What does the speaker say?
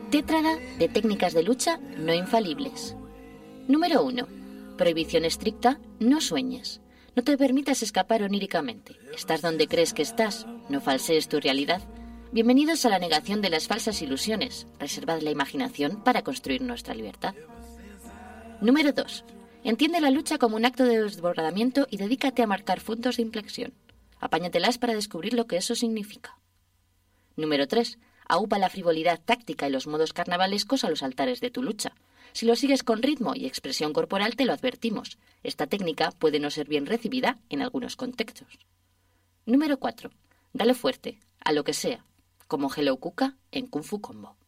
Tétrada de técnicas de lucha no infalibles. Número 1. Prohibición estricta: no sueñes. No te permitas escapar oníricamente. Estás donde crees que estás, no falsees tu realidad. Bienvenidos a la negación de las falsas ilusiones. Reservad la imaginación para construir nuestra libertad. Número 2. Entiende la lucha como un acto de desbordamiento y dedícate a marcar puntos de inflexión. Apáñatelas para descubrir lo que eso significa. Número 3. Aupa la frivolidad táctica y los modos carnavalescos a los altares de tu lucha. Si lo sigues con ritmo y expresión corporal, te lo advertimos. Esta técnica puede no ser bien recibida en algunos contextos. Número 4. Dale fuerte, a lo que sea, como Hello Kuka en Kung Fu Combo.